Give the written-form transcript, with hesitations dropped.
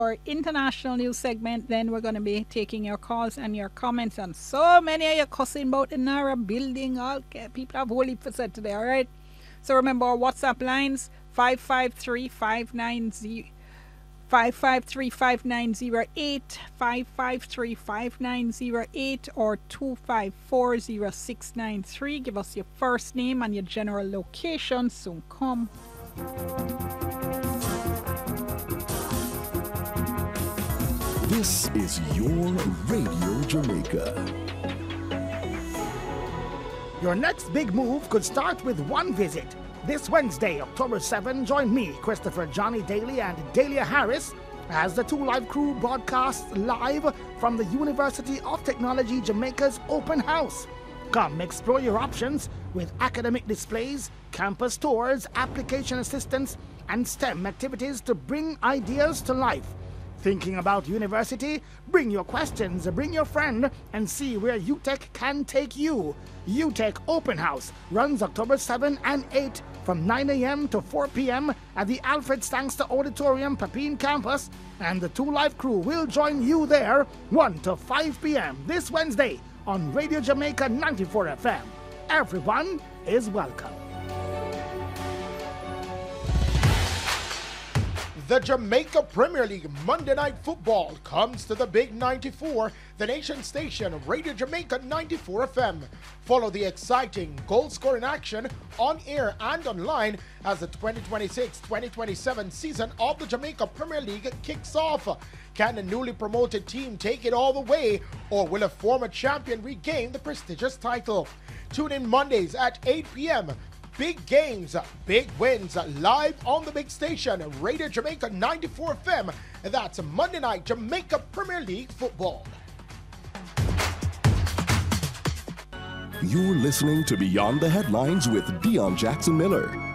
our international news segment. Then we're going to be taking your calls and your comments. And so many of you cussing about the Nara building. All people have holy for said today, all right? So remember our WhatsApp lines, 553-590. 553-5908, 553-5908, or 254-0693. Give us your first name and your general location. Soon come. This is your Radio Jamaica. Your next big move could start with one visit. This Wednesday, October 7, join me, Christopher Johnny Daly, and Dahlia Harris as the 2 Live crew broadcasts live from the University of Technology Jamaica's open house. Come explore your options with academic displays, campus tours, application assistance, and STEM activities to bring ideas to life. Thinking about university? Bring your questions, bring your friend, and see where UTech can take you. UTech Open House runs October 7 and 8 from 9 a.m. to 4 p.m. at the Alfred Sangster Auditorium, Pepin campus, and the 2 Live crew will join you there 1 to 5 p.m. this Wednesday on Radio Jamaica 94 FM. Everyone is welcome. The Jamaica Premier League Monday Night Football comes to the Big 94, the nation station of Radio Jamaica 94 FM. Follow the exciting goal-scoring action on air and online as the 2026-2027 season of the Jamaica Premier League kicks off. Can the newly promoted team take it all the way, or will a former champion regain the prestigious title? Tune in Mondays at 8 p.m. Big games, big wins, live on the big station, Radio Jamaica 94 FM. That's Monday Night Jamaica Premier League Football. You're listening to Beyond the Headlines with Dion Jackson Miller.